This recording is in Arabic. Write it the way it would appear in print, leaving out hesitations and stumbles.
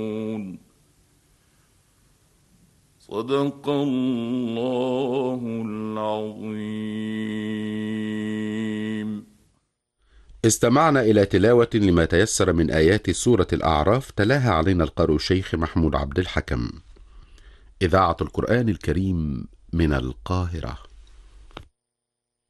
صدق الله العظيم. استمعنا إلى تلاوة لما تيسر من آيات سورة الأعراف، تلاها علينا القارئ الشيخ محمود عبد الحكم. إذاعة القرآن الكريم من القاهرة.